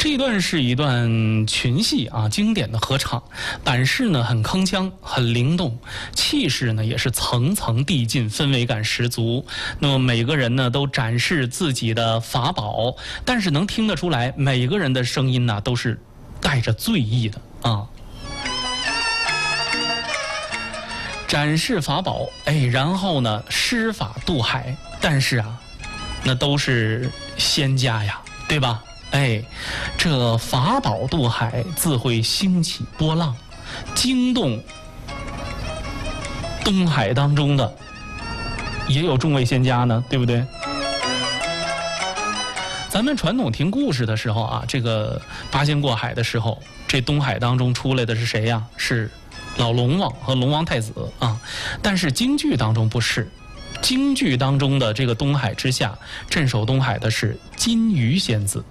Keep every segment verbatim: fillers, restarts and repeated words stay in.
这一段是一段群戏啊，经典的合唱，版式呢很铿锵，很灵动，气势呢也是层层递进，氛围感十足。那么每个人呢都展示自己的法宝，但是能听得出来，每个人的声音呢都是带着醉意的啊。展示法宝，哎，然后呢施法渡海，但是啊，那都是仙家呀，对吧？哎，这法宝渡海，自会兴起波浪，惊动东海当中的也有众位仙家呢，对不对？咱们传统听故事的时候啊，这个八仙过海的时候，这东海当中出来的是谁呀？是老龙王和龙王太子啊。但是京剧当中不是，京剧当中的这个东海之下，镇守东海的是金鱼仙子。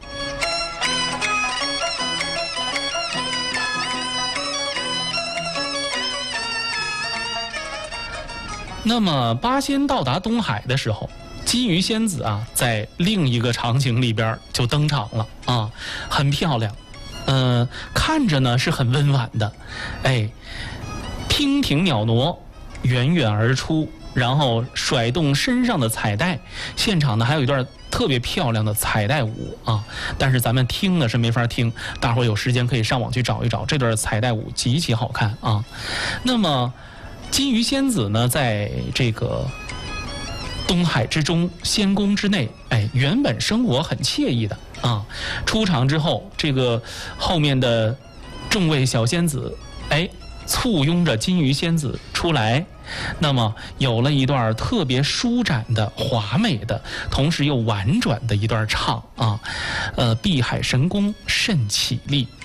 那么八仙到达东海的时候，金鱼仙子啊，在另一个场景里边就登场了啊，很漂亮，呃，看着呢是很温婉的，哎，娉婷袅娜，远远而出，然后甩动身上的彩带，现场呢还有一段特别漂亮的彩带舞啊，但是咱们听呢是没法听，大伙儿有时间可以上网去找一找，这段彩带舞极其好看啊。那么金鱼仙子呢，在这个东海之中，仙宫之内，哎，原本生活很惬意的啊。出场之后，这个后面的众位小仙子，哎，簇拥着金鱼仙子出来，那么有了一段特别舒展的、华美的，同时又婉转的一段唱啊，呃，碧海神功甚绮丽。